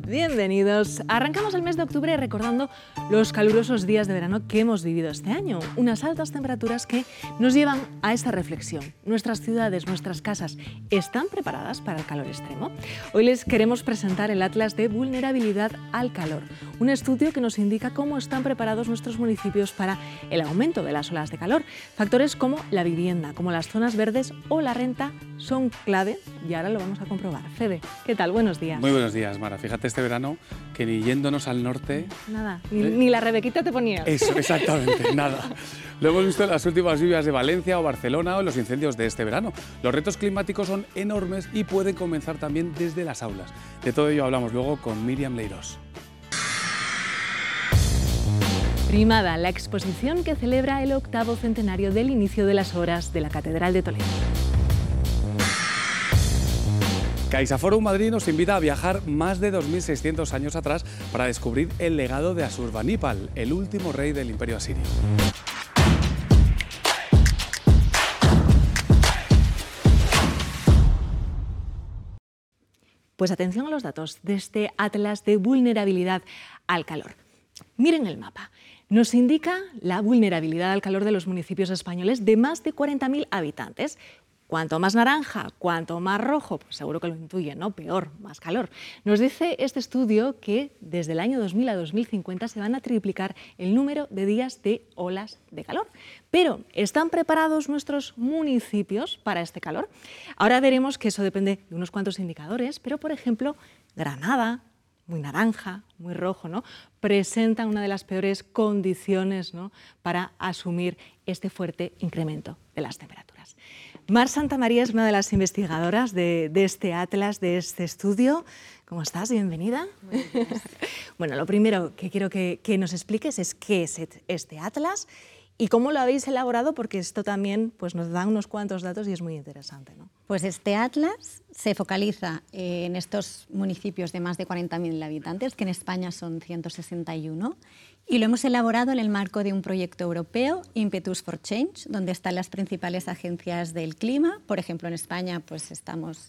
Bienvenidos. Arrancamos el mes de octubre recordando los calurosos días de verano que hemos vivido este año. Unas altas temperaturas que nos llevan a esta reflexión. ¿Nuestras ciudades, nuestras casas están preparadas para el calor extremo? Hoy les queremos presentar el Atlas de Vulnerabilidad al Calor, un estudio que nos indica cómo están preparados nuestros municipios para el aumento de las olas de calor. Factores como la vivienda, como las zonas verdes o la renta son clave y ahora lo vamos a comprobar. Fede, ¿qué tal? Buenos días. Muy buenos días, Mara. Fíjate este verano que ni yéndonos al norte... Nada, ni la Rebequita te ponías. Eso, exactamente, nada. Lo hemos visto en las últimas lluvias de Valencia o Barcelona o en los incendios de este verano. Los retos climáticos son enormes y pueden comenzar también desde las aulas. De todo ello hablamos luego con Míriam Leirós. Primada, la exposición que celebra el 8º centenario del inicio de las obras de la Catedral de Toledo. CaixaForum Madrid nos invita a viajar más de 2.600 años atrás para descubrir el legado de Asurbanipal, el último rey del Imperio Asirio. Pues atención a los datos de este Atlas de Vulnerabilidad al Calor. Miren el mapa. Nos indica la vulnerabilidad al calor de los municipios españoles de más de 40.000 habitantes. Cuanto más naranja, cuanto más rojo, pues seguro que lo intuyen, ¿no? Peor, más calor. Nos dice este estudio que desde el año 2000 a 2050 se van a triplicar el número de días de olas de calor. Pero, ¿están preparados nuestros municipios para este calor? Ahora veremos que eso depende de unos cuantos indicadores, pero, por ejemplo, Granada, muy naranja, muy rojo, ¿no?, presentan una de las peores condiciones, ¿no?, para asumir este fuerte incremento de las temperaturas. Mar Santamaría es una de las investigadoras de este Atlas, de este estudio. ¿Cómo estás? Bienvenida. Bueno, lo primero que quiero que nos expliques es qué es este Atlas y cómo lo habéis elaborado, porque esto también pues, nos da unos cuantos datos y es muy interesante, ¿no? Pues este Atlas se focaliza en estos municipios de más de 40.000 habitantes, que en España son 161, y lo hemos elaborado en el marco de un proyecto europeo, Impetus for Change, donde están las principales agencias del clima. Por ejemplo, en España pues estamos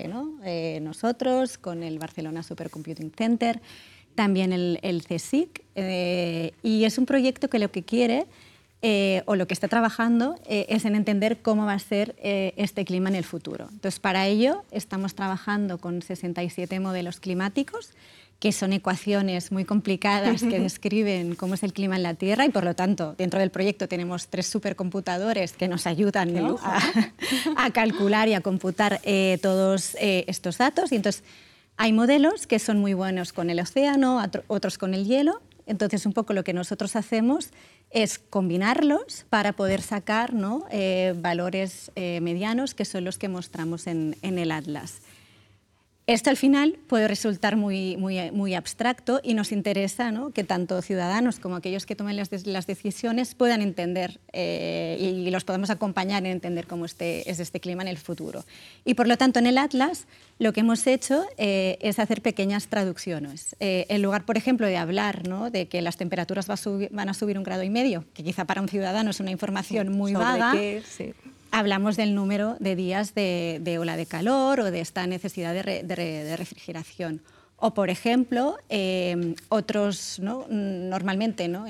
nosotros con el Barcelona Supercomputing Center, también el CSIC, y es un proyecto que lo que quiere o lo que está trabajando es en entender cómo va a ser este clima en el futuro. Entonces, para ello estamos trabajando con 67 modelos climáticos, que son ecuaciones muy complicadas que describen cómo es el clima en la Tierra y, por lo tanto, dentro del proyecto tenemos 3 supercomputadores que nos ayudan, ¿no?, a calcular y a computar todos estos datos. Y entonces, hay modelos que son muy buenos con el océano, otros con el hielo. Entonces, un poco lo que nosotros hacemos es combinarlos para poder sacar, ¿no?, valores medianos, que son los que mostramos en el Atlas. Esto al final puede resultar muy abstracto y nos interesa, ¿no?, que tanto ciudadanos como aquellos que tomen las decisiones puedan entender y los podamos acompañar en entender cómo es este clima en el futuro. Y por lo tanto en el Atlas lo que hemos hecho es hacer pequeñas traducciones. En lugar, por ejemplo, de hablar, ¿no?, de que las temperaturas van a subir 1,5 grados, que quizá para un ciudadano es una información muy vaga, hablamos del número de días de ola de calor o de esta necesidad de refrigeración. O, por ejemplo, otros, ¿no?, normalmente, ¿no?,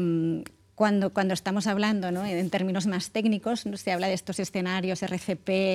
cuando estamos hablando, ¿no?, en términos más técnicos, ¿no?, se habla de estos escenarios RCP,